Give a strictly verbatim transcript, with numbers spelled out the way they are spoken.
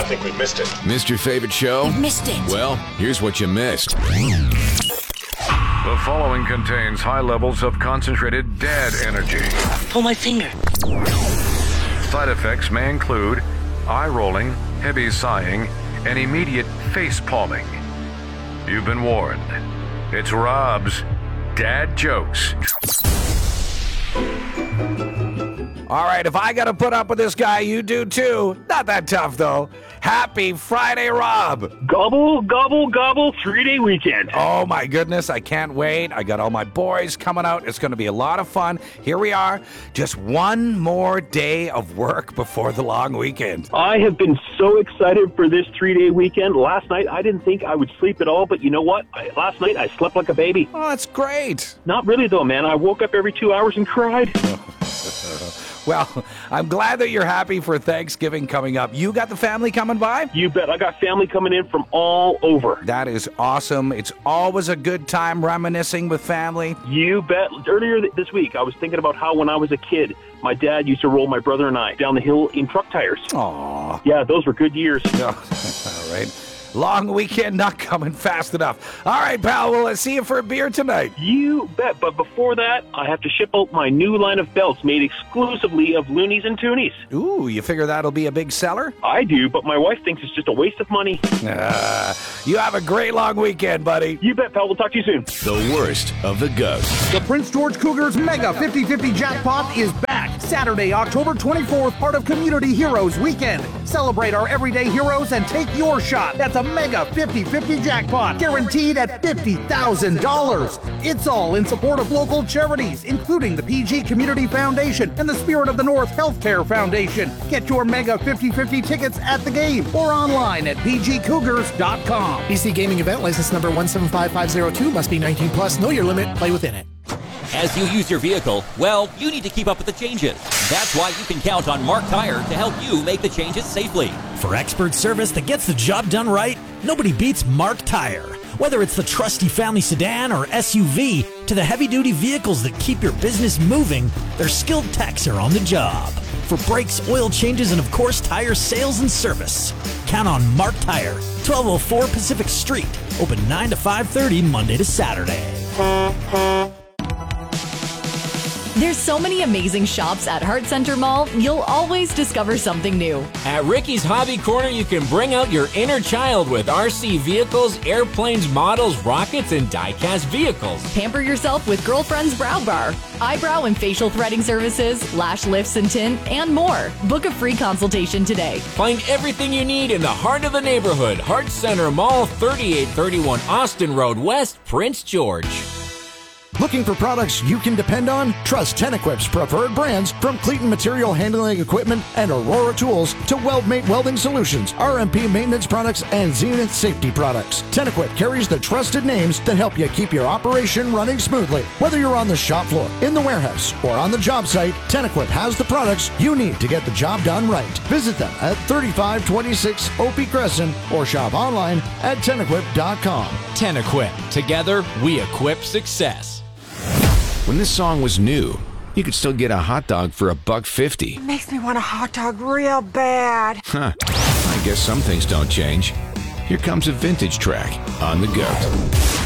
think we missed it. Missed your favorite show? You missed it. Well, here's what you missed. The following contains high levels of concentrated dad energy. Pull my finger. Side effects may include eye rolling, heavy sighing, and immediate face palming. You've been warned. It's Rob's Dad Jokes. All right, if I got to put up with this guy, you do too. Not that tough, though. Happy Friday, Rob. Gobble, gobble, gobble, three-day weekend. Oh, my goodness, I can't wait. I got all my boys coming out. It's going to be a lot of fun. Here we are, just one more day of work before the long weekend. I have been so excited for this three-day weekend. Last night, I didn't think I would sleep at all, but you know what? I, last night, I slept like a baby. Oh, that's great. Not really, though, man. I woke up every two hours and cried. Well, I'm glad that you're happy for Thanksgiving coming up. You got the family coming by? You bet. I got family coming in from all over. That is awesome. It's always a good time reminiscing with family. You bet. Earlier th- this week, I was thinking about how when I was a kid, my dad used to roll my brother and I down the hill in truck tires. Aw. Yeah, those were good years. All right. Long weekend not coming fast enough. All right, pal, well, let's see you for a beer tonight. You bet. But before that, I have to ship out my new line of belts made exclusively of loonies and toonies. Ooh, you figure that'll be a big seller? I do, but my wife thinks it's just a waste of money. Uh, you have a great long weekend, buddy. You bet, pal. We'll talk to you soon. The worst of the goats. The Prince George Cougars Mega fifty-fifty Jackpot is back. Saturday, October twenty-fourth, part of Community Heroes Weekend. Celebrate our everyday heroes and take your shot. That's a Mega fifty-fifty Jackpot, guaranteed at fifty thousand dollars. It's all in support of local charities, including the P G Community Foundation and the Spirit of the North Healthcare Foundation. Get your Mega fifty-fifty tickets at the game or online at p g cougars dot com. B C Gaming Event License Number one seven five five zero two, must be nineteen plus. Know your limit. Play within it. As you use your vehicle, well, you need to keep up with the changes. That's why you can count on Mark Tire to help you make the changes safely. For expert service that gets the job done right, nobody beats Mark Tire. Whether it's the trusty family sedan or S U V to the heavy-duty vehicles that keep your business moving, their skilled techs are on the job. For brakes, oil changes, and of course, tire sales and service. Count on Mark Tire, twelve oh four Pacific Street. Open nine to five thirty Monday to Saturday. There's so many amazing shops at Heart Center Mall, you'll always discover something new. At Ricky's Hobby Corner, you can bring out your inner child with R C vehicles, airplanes, models, rockets, and die-cast vehicles. Pamper yourself with Girlfriend's Brow Bar, eyebrow and facial threading services, lash lifts and tint, and more. Book a free consultation today. Find everything you need in the heart of the neighborhood. Heart Center Mall, thirty-eight thirty-one Austin Road West, Prince George. Looking for products you can depend on? Trust Tenequip's preferred brands from Cleaton Material Handling Equipment and Aurora Tools to WeldMate Welding Solutions, R M P Maintenance Products, and Zenith Safety Products. Tenequip carries the trusted names that help you keep your operation running smoothly. Whether you're on the shop floor, in the warehouse, or on the job site, Tenequip has the products you need to get the job done right. Visit them at thirty-five twenty-six Opie Crescent or shop online at Tenequip dot com. Tenequip. Together, we equip success. When this song was new, you could still get a hot dog for a buck fifty. Makes me want a hot dog real bad. Huh. I guess some things don't change. Here comes a vintage track on the Goat.